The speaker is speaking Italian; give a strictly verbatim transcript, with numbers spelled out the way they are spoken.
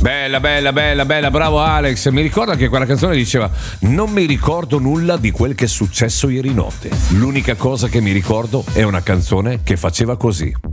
Bella, bella, bella, bella, bravo Alex. Mi ricordo che quella canzone diceva: non mi ricordo nulla di quel che è successo ieri notte. L'unica cosa che mi ricordo è una canzone che faceva così.